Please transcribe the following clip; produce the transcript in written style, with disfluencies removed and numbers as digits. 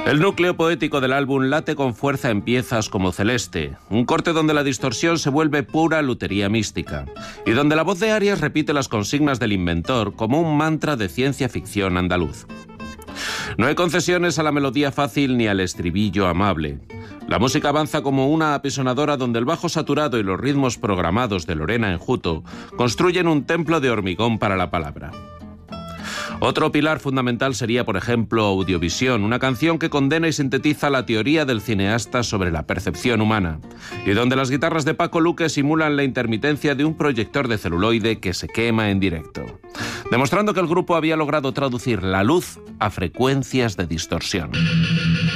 El núcleo poético del álbum late con fuerza en piezas como Celeste, un corte donde la distorsión se vuelve pura lutería mística, y donde la voz de Arias repite las consignas del inventor como un mantra de ciencia ficción andaluz. No hay concesiones a la melodía fácil ni al estribillo amable. La música avanza como una apisonadora donde el bajo saturado y los ritmos programados de Lorena Enjuto construyen un templo de hormigón para la palabra. Otro pilar fundamental sería, por ejemplo, Audiovisión, una canción que condena y sintetiza la teoría del cineasta sobre la percepción humana, y donde las guitarras de Paco Luque simulan la intermitencia de un proyector de celuloide que se quema en directo, demostrando que el grupo había logrado traducir la luz a frecuencias de distorsión.